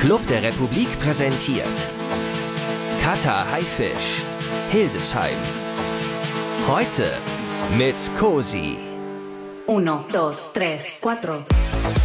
Club der Republik präsentiert Kata Haifisch, Hildesheim. Heute mit Cosi. 1, 2, 3, 4.